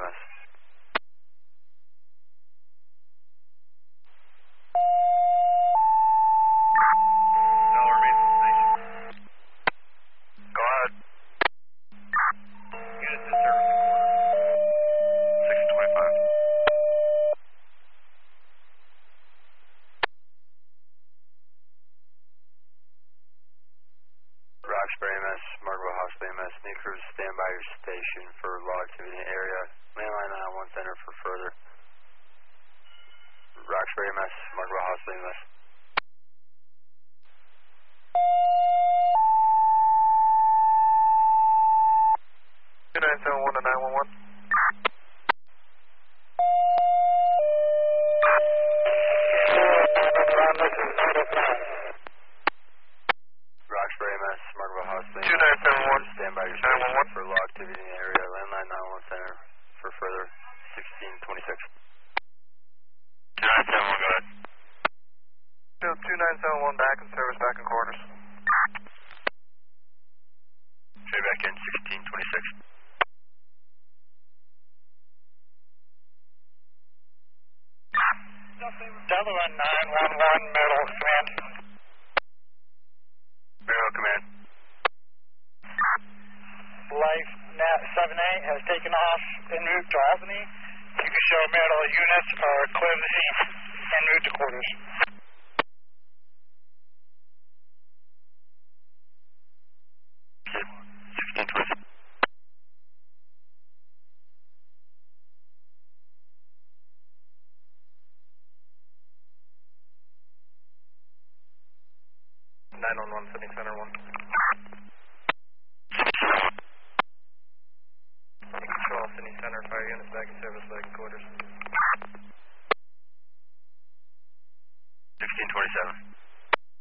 EMS. Delaware Mason Station. Go ahead. Units in service in quarters. 625. Roxbury EMS, Margaret Hospital EMS, new crews stand by your station for low activity area. Mainline 911 center for further. Roxbury EMS, Margaret Hospital EMS. Two 971 to 911. Roxbury EMS, Margaret Hospital EMS. 2971. Stand by your station for low activity in the area. Landline 911 center for further. 1626. 2971, go ahead. 2971 back in service, back in quarters. Straight back in 1626. Delaware 911, Meadow Command. Bureau Command. Life Nat 7A has taken off en route to Albany. You can show Meadow units are clear of the scene en route to quarters. Okay. 1626. City Center 1. Control City Center, fire units back in service, back in quarters. 1627.